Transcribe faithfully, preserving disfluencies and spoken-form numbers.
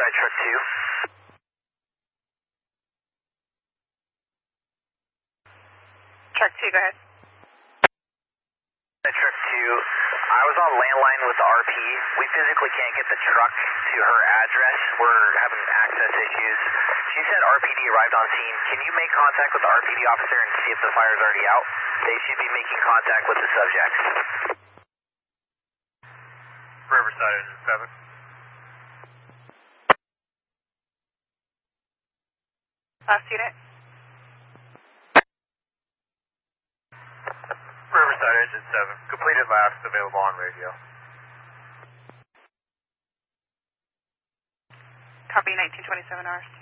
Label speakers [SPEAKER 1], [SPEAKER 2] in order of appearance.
[SPEAKER 1] Riverside Truck two.
[SPEAKER 2] Truck two, go ahead.
[SPEAKER 1] Truck two, I was on landline with the R P. We physically can't get the truck to her address. We're having access issues. She said R P D arrived on scene. Can you make contact with the R P D officer and see if the fire's already out? They should be making contact with the subject.
[SPEAKER 3] Riverside Engine seven.
[SPEAKER 2] Last unit.
[SPEAKER 3] Riverside Engine seven. Completed last, available on radio.
[SPEAKER 2] Copy nineteen twenty-seven hours.